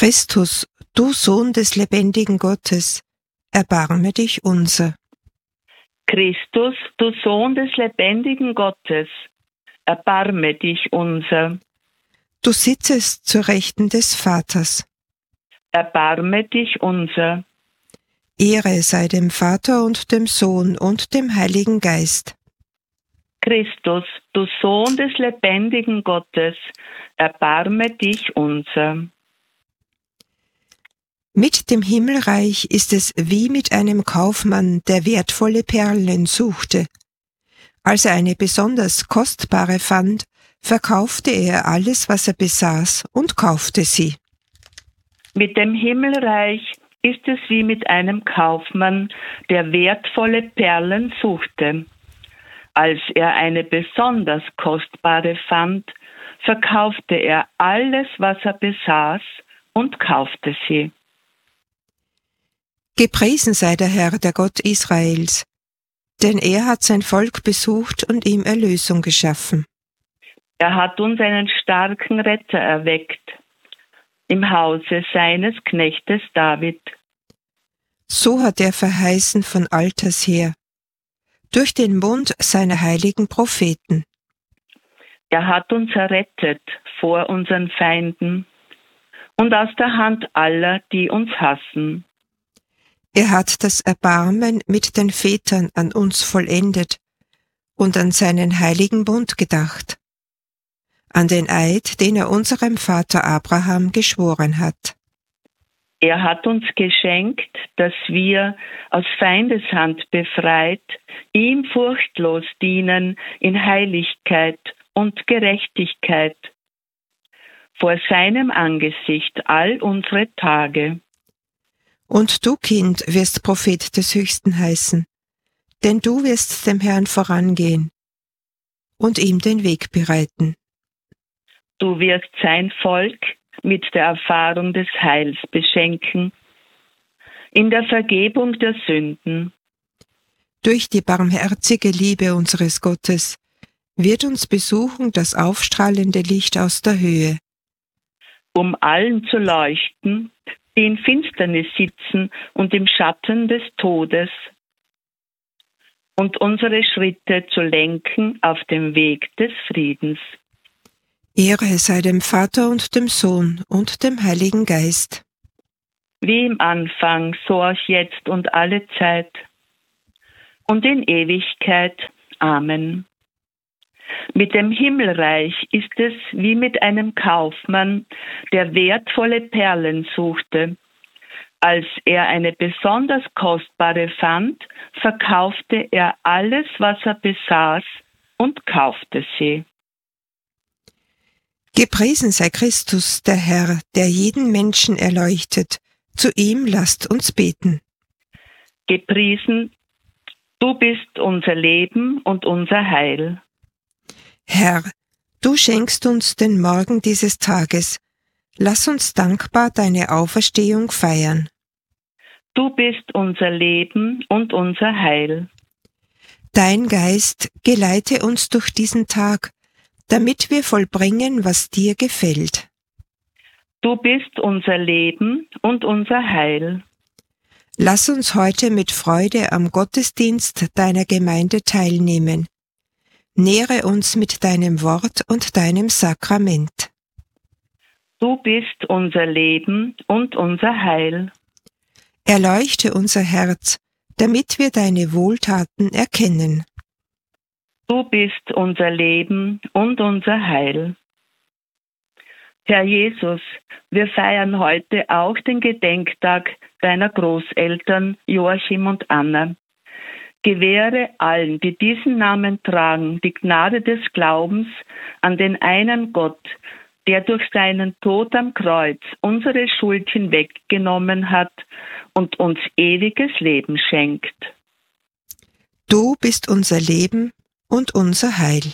Christus, du Sohn des lebendigen Gottes, erbarme dich unser. Christus, du Sohn des lebendigen Gottes, erbarme dich unser. Du sitzest zur Rechten des Vaters. Erbarme dich unser. Ehre sei dem Vater und dem Sohn und dem Heiligen Geist. Christus, du Sohn des lebendigen Gottes, erbarme dich unser. Mit dem Himmelreich ist es wie mit einem Kaufmann, der wertvolle Perlen suchte. Als er eine besonders kostbare fand, verkaufte er alles, was er besaß, und kaufte sie. Mit dem Himmelreich ist es wie mit einem Kaufmann, der wertvolle Perlen suchte. Als er eine besonders kostbare fand, verkaufte er alles, was er besaß, und kaufte sie. Gepriesen sei der Herr, der Gott Israels, denn er hat sein Volk besucht und ihm Erlösung geschaffen. Er hat uns einen starken Retter erweckt, im Hause seines Knechtes David. So hat er verheißen von alters her, durch den Mund seiner heiligen Propheten. Er hat uns errettet vor unseren Feinden und aus der Hand aller, die uns hassen. Er hat das Erbarmen mit den Vätern an uns vollendet und an seinen heiligen Bund gedacht, an den Eid, den er unserem Vater Abraham geschworen hat. Er hat uns geschenkt, dass wir aus Feindeshand befreit, ihm furchtlos dienen in Heiligkeit und Gerechtigkeit, vor seinem Angesicht all unsere Tage. Und du, Kind, wirst Prophet des Höchsten heißen, denn du wirst dem Herrn vorangehen und ihm den Weg bereiten. Du wirst sein Volk mit der Erfahrung des Heils beschenken, in der Vergebung der Sünden. Durch die barmherzige Liebe unseres Gottes wird uns besuchen das aufstrahlende Licht aus der Höhe, um allen zu leuchten, die in Finsternis sitzen und im Schatten des Todes, und unsere Schritte zu lenken auf dem Weg des Friedens. Ehre sei dem Vater und dem Sohn und dem Heiligen Geist. Wie im Anfang, so auch jetzt und alle Zeit und in Ewigkeit. Amen. Mit dem Himmelreich ist es wie mit einem Kaufmann, der wertvolle Perlen suchte. Als er eine besonders kostbare fand, verkaufte er alles, was er besaß, und kaufte sie. Gepriesen sei Christus, der Herr, der jeden Menschen erleuchtet. Zu ihm lasst uns beten. Gepriesen, du bist unser Leben und unser Heil. Herr, du schenkst uns den Morgen dieses Tages. Lass uns dankbar deine Auferstehung feiern. Du bist unser Leben und unser Heil. Dein Geist geleite uns durch diesen Tag, damit wir vollbringen, was dir gefällt. Du bist unser Leben und unser Heil. Lass uns heute mit Freude am Gottesdienst deiner Gemeinde teilnehmen. Nähre uns mit deinem Wort und deinem Sakrament. Du bist unser Leben und unser Heil. Erleuchte unser Herz, damit wir deine Wohltaten erkennen. Du bist unser Leben und unser Heil. Herr Jesus, wir feiern heute auch den Gedenktag deiner Großeltern Joachim und Anna. Gewähre allen, die diesen Namen tragen, die Gnade des Glaubens an den einen Gott, der durch seinen Tod am Kreuz unsere Schuld hinweggenommen hat und uns ewiges Leben schenkt. Du bist unser Leben und unser Heil.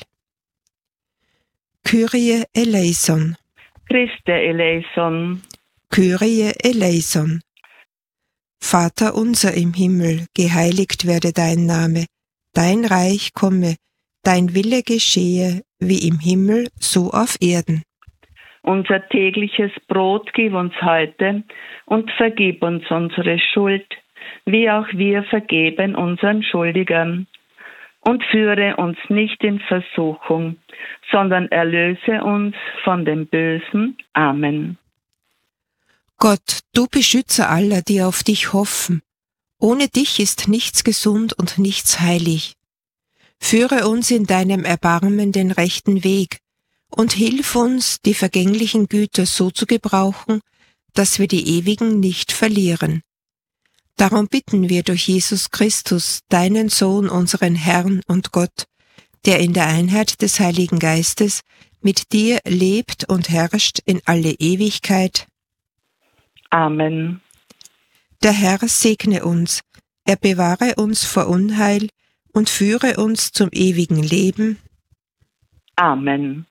Kyrie eleison. Christe eleison. Kyrie eleison. Vater unser im Himmel, geheiligt werde dein Name, dein Reich komme, dein Wille geschehe, wie im Himmel, so auf Erden. Unser tägliches Brot gib uns heute und vergib uns unsere Schuld, wie auch wir vergeben unseren Schuldigern. Und führe uns nicht in Versuchung, sondern erlöse uns von dem Bösen. Amen. Gott, du Beschützer aller, die auf dich hoffen. Ohne dich ist nichts gesund und nichts heilig. Führe uns in deinem Erbarmen den rechten Weg und hilf uns, die vergänglichen Güter so zu gebrauchen, dass wir die ewigen nicht verlieren. Darum bitten wir durch Jesus Christus, deinen Sohn, unseren Herrn und Gott, der in der Einheit des Heiligen Geistes mit dir lebt und herrscht in alle Ewigkeit. Amen. Der Herr segne uns, er bewahre uns vor Unheil und führe uns zum ewigen Leben. Amen.